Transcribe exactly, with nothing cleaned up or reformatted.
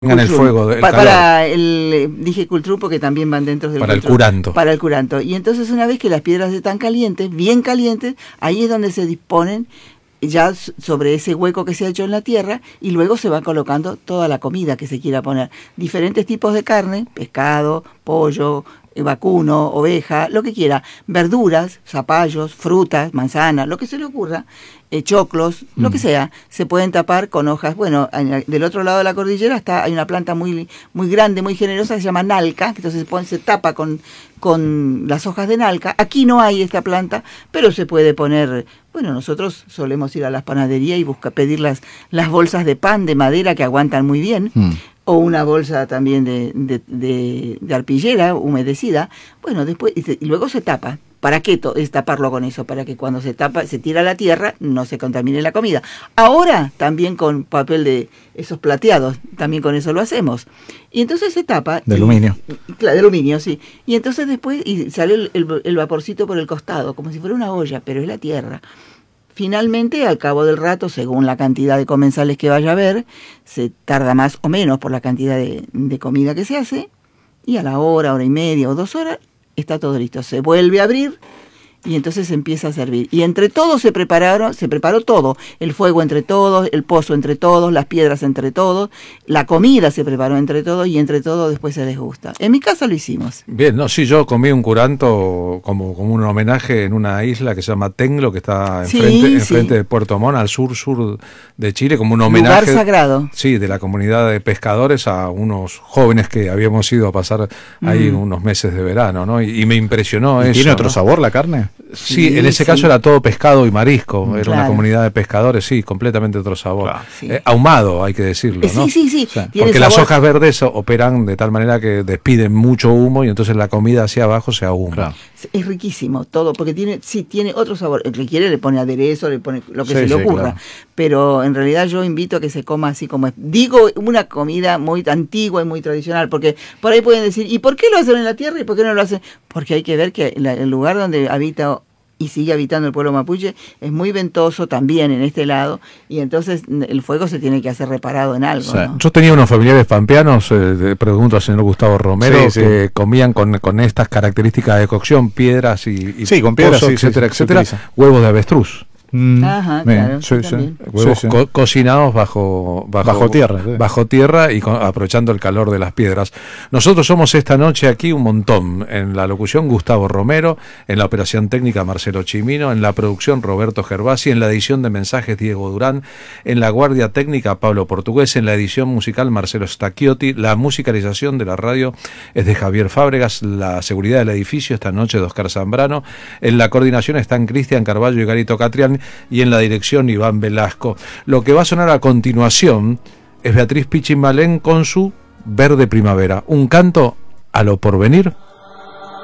En el fuego del pa, calor. Para el, dije cultrú porque también van dentro del Para cultrú, el curanto. Para el curanto. Y entonces una vez que las piedras están calientes, bien calientes, ahí es donde se disponen ya sobre ese hueco que se ha hecho en la tierra y luego se va colocando toda la comida que se quiera poner. Diferentes tipos de carne, pescado, pollo, vacuno, oveja, lo que quiera, verduras, zapallos, frutas, manzanas, lo que se le ocurra, eh, choclos, mm. lo que sea, se pueden tapar con hojas. Bueno, en, del otro lado de la cordillera está hay una planta muy muy grande, muy generosa, que se llama nalca, que entonces se, pone, se tapa con, con las hojas de nalca. Aquí no hay esta planta, pero se puede poner. Bueno, nosotros solemos ir a las panaderías y buscar pedir las, las bolsas de pan de madera que aguantan muy bien. Mm. O una bolsa también de, de, de, de arpillera humedecida. Bueno, después y, se, y luego se tapa. ¿Para qué to- es taparlo con eso? Para que cuando se tapa, se tira a la tierra, no se contamine la comida. Ahora también con papel de esos plateados, también con eso lo hacemos. Y entonces se tapa. De y, aluminio. Claro, de aluminio, sí. Y entonces después y sale el, el, el vaporcito por el costado, como si fuera una olla, pero es la tierra. Finalmente, al cabo del rato, según la cantidad de comensales que vaya a haber, se tarda más o menos por la cantidad de, de comida que se hace, y a la hora, hora y media o dos horas, está todo listo. Se vuelve a abrir y entonces se empieza a servir. Y entre todos se prepararon, se preparó todo, el fuego entre todos, el pozo entre todos, las piedras entre todos, la comida se preparó entre todos y entre todos después se desgusta. En mi casa lo hicimos. Bien, no, sí, yo comí un curanto como, como un homenaje en una isla que se llama Tenglo, que está enfrente, sí, enfrente sí. de Puerto Montt, al sur, sur de Chile, como un homenaje. Lugar sagrado. Sí, de la comunidad de pescadores a unos jóvenes que habíamos ido a pasar ahí mm. unos meses de verano, ¿no? Y, y me impresionó eso. ¿Tiene otro ¿no? sabor la carne? Sí, sí en ese sí. caso era todo pescado y marisco, era claro. una comunidad de pescadores, sí, completamente otro sabor. Claro, sí. eh, ahumado, hay que decirlo, ¿no? Sí, sí, sí. O sea, porque las hojas verdes operan de tal manera que despiden mucho humo y entonces la comida hacia abajo se ahuma. Claro. Es riquísimo todo, porque tiene, sí, tiene otro sabor. El que quiere le pone aderezo, le pone lo que sí, se le sí, ocurra. Claro. Pero en realidad yo invito a que se coma así como es. Digo, una comida muy antigua y muy tradicional, porque por ahí pueden decir, ¿y por qué lo hacen en la tierra y por qué no lo hacen? Porque hay que ver que la, el lugar donde habita y sigue habitando el pueblo mapuche es muy ventoso también en este lado, y entonces el fuego se tiene que hacer reparado en algo. O sea, ¿no? Yo tenía unos familiares pampeanos, eh, pregunto al señor Gustavo Romero, sí, que sí. comían con, con estas características de cocción, piedras y, y sí, con piedras, pozos, sí, etcétera, sí, etcétera, se huevos de avestruz. Mm, Ajá, bien, claro. sí, sí, sí. Huevos sí, sí. Co- cocinados bajo, bajo, Bajo tierra, sí. bajo tierra y con, aprovechando el calor de las piedras. Nosotros somos esta noche aquí un montón. En la locución Gustavo Romero, en la operación técnica Marcelo Chimino, en la producción Roberto Gervasi, en la edición de mensajes Diego Durán, en la guardia técnica Pablo Portugués, en la edición musical Marcelo Stacchiotti, la musicalización de la radio es de Javier Fábregas, la seguridad del edificio esta noche de Oscar Zambrano, en la coordinación están Cristian Carballo y Garito Catrián, y en la dirección Iván Velasco. Lo que va a sonar a continuación es Beatriz Pichimbalén con su Verde Primavera, un canto a lo porvenir